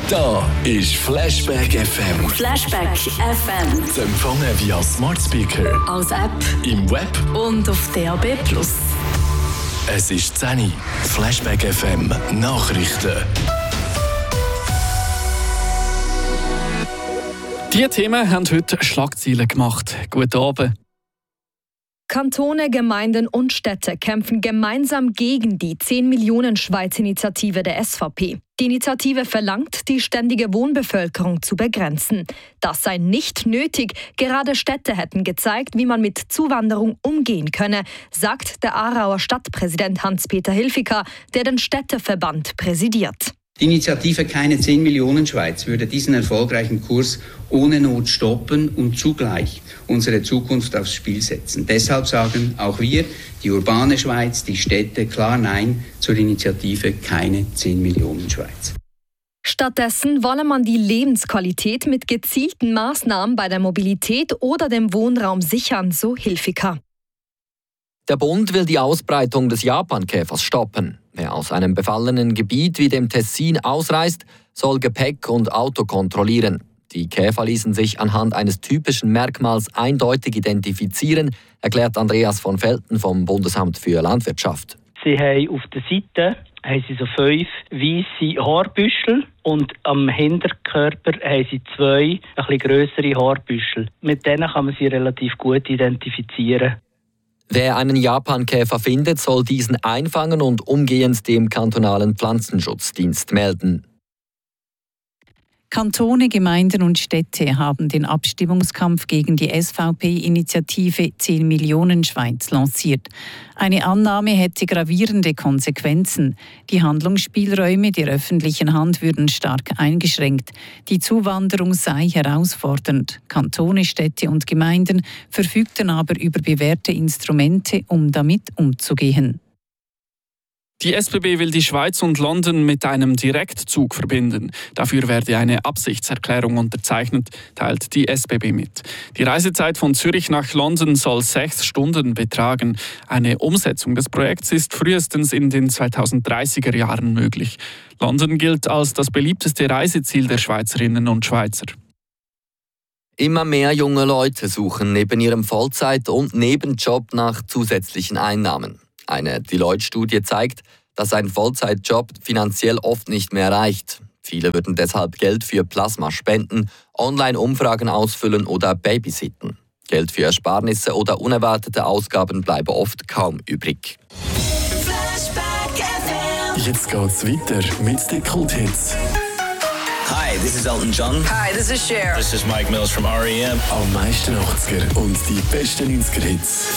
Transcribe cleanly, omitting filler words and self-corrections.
Da ist Flashback FM. Flashback FM. Zu empfangen via Smart Speaker, Als App im Web. und auf DAB+. Es ist 10 Uhr. Flashback FM Nachrichten. Die Themen haben heute Schlagzeilen gemacht. Guten Abend. Kantone, Gemeinden und Städte kämpfen gemeinsam gegen die 10-Millionen-Schweiz-Initiative der SVP. Die Initiative verlangt, die ständige Wohnbevölkerung zu begrenzen. Das sei nicht nötig. Gerade Städte hätten gezeigt, wie man mit Zuwanderung umgehen könne, sagt der Aarauer Stadtpräsident Hans-Peter Hilfiker, der den Städteverband präsidiert. Die Initiative Keine 10 Millionen Schweiz würde diesen erfolgreichen Kurs ohne Not stoppen und zugleich unsere Zukunft aufs Spiel setzen. Deshalb sagen auch wir, die urbane Schweiz, die Städte, klar Nein zur Initiative Keine 10 Millionen Schweiz. Stattdessen wolle man die Lebensqualität mit gezielten Maßnahmen bei der Mobilität oder dem Wohnraum sichern, so Hilfiker. Der Bund will die Ausbreitung des Japankäfers stoppen. Wer aus einem befallenen Gebiet wie dem Tessin ausreist, soll Gepäck und Auto kontrollieren. Die Käfer ließen sich anhand eines typischen Merkmals eindeutig identifizieren, erklärt Andreas von Velten vom Bundesamt für Landwirtschaft. Sie haben auf der Seite so 5 weisse Haarbüschel und am Hinterkörper haben sie 2 ein bisschen grössere Haarbüschel. Mit denen kann man sie relativ gut identifizieren. Wer einen Japankäfer findet, soll diesen einfangen und umgehend dem kantonalen Pflanzenschutzdienst melden. Kantone, Gemeinden und Städte haben den Abstimmungskampf gegen die SVP-Initiative 10 Millionen Schweiz lanciert. Eine Annahme hätte gravierende Konsequenzen. Die Handlungsspielräume der öffentlichen Hand würden stark eingeschränkt. Die Zuwanderung sei herausfordernd. Kantone, Städte und Gemeinden verfügten aber über bewährte Instrumente, um damit umzugehen. Die SBB will die Schweiz und London mit einem Direktzug verbinden. Dafür werde eine Absichtserklärung unterzeichnet, teilt die SBB mit. Die Reisezeit von Zürich nach London soll 6 Stunden betragen. Eine Umsetzung des Projekts ist frühestens in den 2030er Jahren möglich. London gilt als das beliebteste Reiseziel der Schweizerinnen und Schweizer. Immer mehr junge Leute suchen neben ihrem Vollzeit- und Nebenjob nach zusätzlichen Einnahmen. Eine Deloitte-Studie zeigt, dass ein Vollzeitjob finanziell oft nicht mehr reicht. Viele würden deshalb Geld für Plasma spenden, Online-Umfragen ausfüllen oder babysitten. Geld für Ersparnisse oder unerwartete Ausgaben bleiben oft kaum übrig. Jetzt geht's weiter mit den Kulthits. Hi, this is Elton John. Hi, this is Cher. This is Mike Mills from R.E.M. Am meisten 80er und die besten 90er Hits.